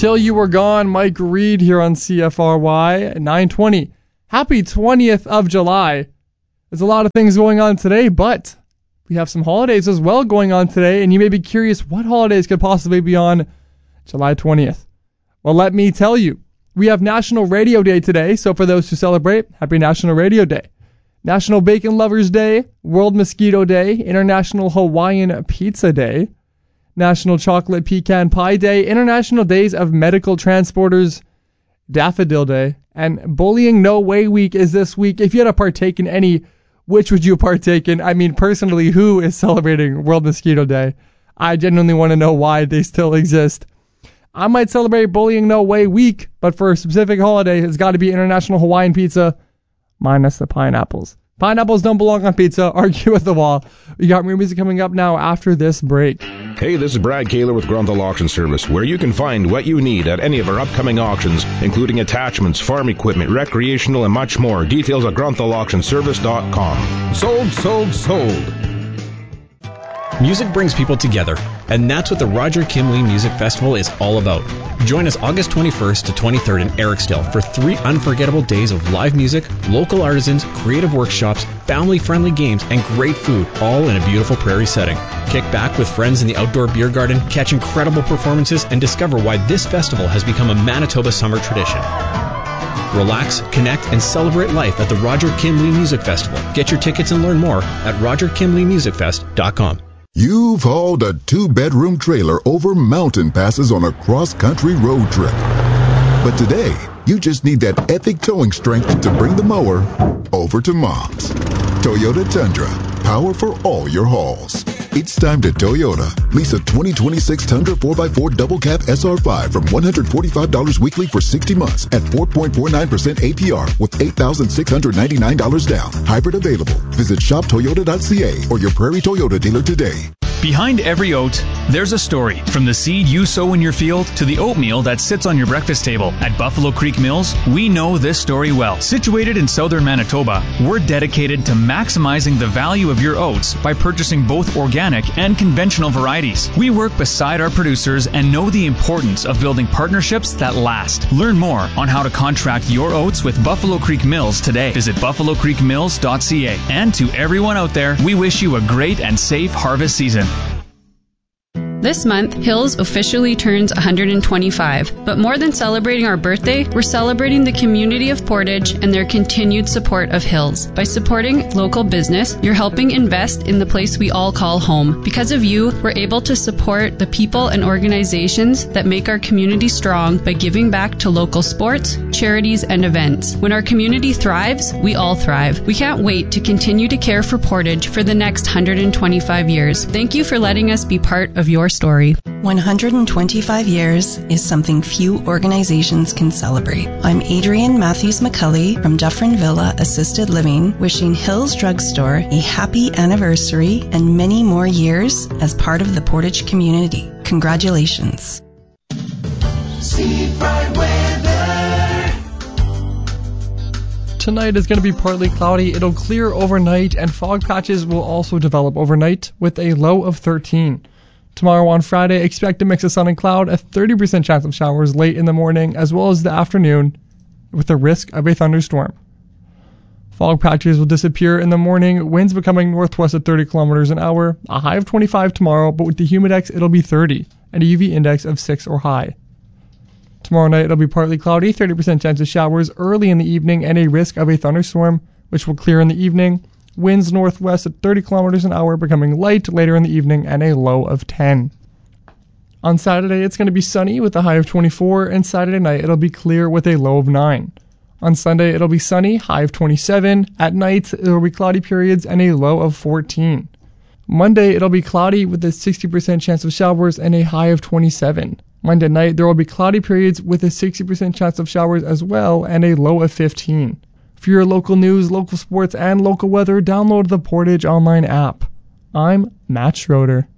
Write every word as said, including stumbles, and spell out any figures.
Till You Were Gone, Mike Reed here on C F R Y nine twenty. Happy twentieth of July. There's a lot of things going on today, but we have some holidays as well going on today, and you may be curious what holidays could possibly be on July twentieth. Well, let me tell you. We have National Radio Day today, so for those who celebrate, happy National Radio Day. National Bacon Lovers Day, World Mosquito Day, International Hawaiian Pizza Day, National Chocolate Pecan Pie Day, International Days of Medical Transporters, Daffodil Day, and Bullying No Way Week is this week. If you had to partake in any, which would you partake in? I mean, personally, who is celebrating World Mosquito Day? I genuinely want to know why they still exist. I might celebrate Bullying No Way Week, but for a specific holiday, it's got to be International Hawaiian Pizza, minus the pineapples. Pineapples don't belong on pizza. Argue with the wall. We got more music coming up now after this break. Hey, this is Brad Kaler with Grunthal Auction Service, where you can find what you need at any of our upcoming auctions, including attachments, farm equipment, recreational, and much more. Details at grunthal auction service dot com. Sold, sold, sold. Music brings people together, and that's what the Roger Kimley Music Festival is all about. Join us August twenty-first to twenty-third in Eriksdale for three unforgettable days of live music, local artisans, creative workshops, family-friendly games, and great food, all in a beautiful prairie setting. Kick back with friends in the outdoor beer garden, catch incredible performances, and discover why this festival has become a Manitoba summer tradition. Relax, connect, and celebrate life at the Roger Kimley Music Festival. Get your tickets and learn more at roger kimley music fest dot com. You've hauled a two-bedroom trailer over mountain passes on a cross-country road trip. But today, you just need that epic towing strength to bring the mower over to Mom's. Toyota Tundra, power for all your hauls. It's time to Toyota. Lease a twenty twenty-six Tundra four by four Double Cab S R five from one hundred forty-five dollars weekly for sixty months at four point four nine percent A P R with eight thousand six hundred ninety-nine dollars down. Hybrid available. Visit shop toyota dot c a or your Prairie Toyota dealer today. Behind every oat, there's a story. From the seed you sow in your field to the oatmeal that sits on your breakfast table. At Buffalo Creek Mills, we know this story well. Situated in southern Manitoba, we're dedicated to maximizing the value of your oats by purchasing both organic and conventional varieties. We work beside our producers and know the importance of building partnerships that last. Learn more on how to contract your oats with Buffalo Creek Mills today. Visit buffalo creek mills dot c a. And to everyone out there, we wish you a great and safe harvest season. This month, Hills officially turns one hundred twenty-five. But more than celebrating our birthday, we're celebrating the community of Portage and their continued support of Hills. By supporting local business, you're helping invest in the place we all call home. Because of you, we're able to support the people and organizations that make our community strong by giving back to local sports, charities, and events. When our community thrives, we all thrive. We can't wait to continue to care for Portage for the next one hundred twenty-five years. Thank you for letting us be part of your story. one hundred twenty-five years is something few organizations can celebrate. I'm Adrienne Matthews McCulley from Dufferin Villa Assisted Living, wishing Hills Drugstore a happy anniversary and many more years as part of the Portage community. Congratulations. Steve Bright weather. Tonight is going to be partly cloudy. It'll clear overnight, and fog patches will also develop overnight with a low of thirteen. Tomorrow on Friday, expect a mix of sun and cloud, a thirty percent chance of showers late in the morning as well as the afternoon, with the risk of a thunderstorm. Fog patches will disappear in the morning, winds becoming northwest at thirty kilometers an hour, a high of twenty-five tomorrow, but with the humidex it'll be thirty, and a U V index of six or high. Tomorrow night it'll be partly cloudy, thirty percent chance of showers early in the evening, and a risk of a thunderstorm, which will clear in the evening. Winds northwest at thirty kilometers an hour, becoming light later in the evening, and a low of ten. On Saturday, it's going to be sunny with a high of twenty-four, and Saturday night it'll be clear with a low of nine. On Sunday, it'll be sunny, high of twenty-seven. At night, it'll be cloudy periods and a low of fourteen. Monday, it'll be cloudy with a sixty percent chance of showers and a high of twenty-seven. Monday night, there will be cloudy periods with a sixty percent chance of showers as well, and a low of fifteen. For your local news, local sports, and local weather, download the Portage Online app. I'm Matt Schroeder.